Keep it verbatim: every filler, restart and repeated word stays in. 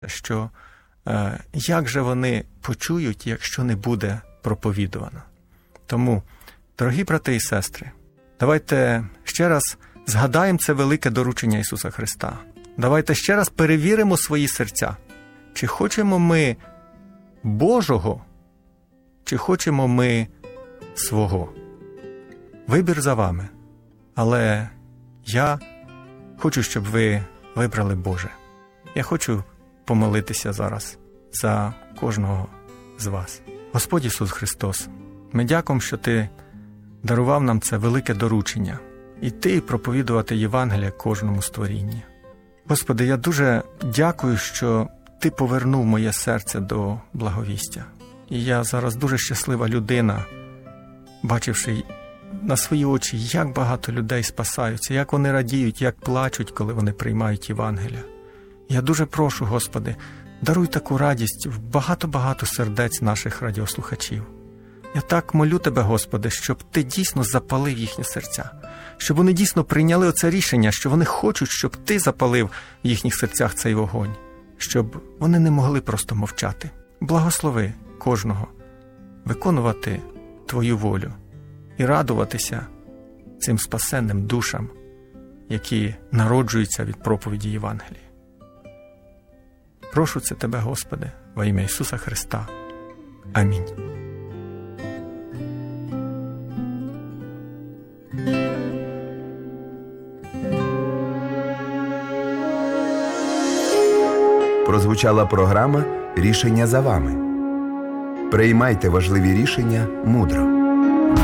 що е, як же вони почують, якщо не буде проповідувано. Тому, дорогі брати і сестри, давайте ще раз згадаємо це велике доручення Ісуса Христа. Давайте ще раз перевіримо свої серця. Чи хочемо ми Божого, чи хочемо ми свого? Вибір за вами. Але я хочу, щоб ви вибрали Боже. Я хочу помолитися зараз за кожного з вас. Господь Ісус Христос, ми дякуємо, що Ти дарував нам це велике доручення – іти і проповідувати Євангелія кожному створінні. Господи, я дуже дякую, що Ти повернув моє серце до благовістя. І я зараз дуже щаслива людина, бачивши на свої очі, як багато людей спасаються, як вони радіють, як плачуть, коли вони приймають Євангелія. Я дуже прошу, Господи, даруй таку радість в багато-багато сердець наших радіослухачів. Я так молю Тебе, Господи, щоб Ти дійсно запалив їхні серця, щоб вони дійсно прийняли оце рішення, що вони хочуть, щоб Ти запалив в їхніх серцях цей вогонь, щоб вони не могли просто мовчати. Благослови кожного виконувати Твою волю і радуватися цим спасенним душам, які народжуються від проповіді Євангелії. Прошу це Тебе, Господи, во ім'я Ісуса Христа. Амінь. Прозвучала програма «Рішення за вами». Приймайте важливі рішення мудро.